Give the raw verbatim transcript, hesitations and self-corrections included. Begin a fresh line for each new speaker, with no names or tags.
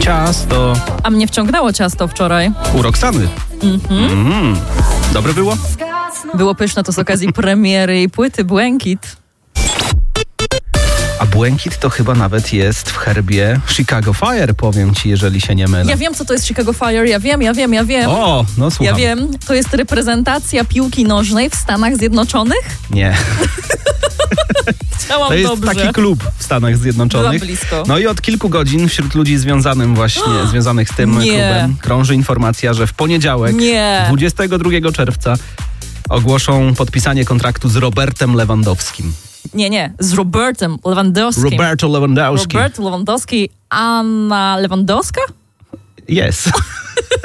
Ciasto.
A mnie wciągnęło ciasto wczoraj.
U Roxany.
Mhm.
Mm. Dobre było?
Było pyszne, to z okazji premiery jej płyty Błękit.
A błękit to chyba nawet jest w herbie Chicago Fire, powiem ci, jeżeli się nie mylę.
Ja wiem, co to jest Chicago Fire, ja wiem, ja wiem, ja wiem.
O, no słucham.
Ja wiem, to jest reprezentacja piłki nożnej w Stanach Zjednoczonych?
Nie.
Chciałam
To jest
dobrze.
taki klub w Stanach Zjednoczonych.
Byłam blisko.
No i od kilku godzin wśród ludzi związanym właśnie, związanych z tym
Nie.
klubem krąży informacja, że w poniedziałek,
Nie.
dwudziestego drugiego czerwca ogłoszą podpisanie kontraktu z Robertem Lewandowskim.
Nie, nie, z Robertem Lewandowskim.
Roberto Lewandowski.
Robert Lewandowski, Anna Lewandowska?
Jest.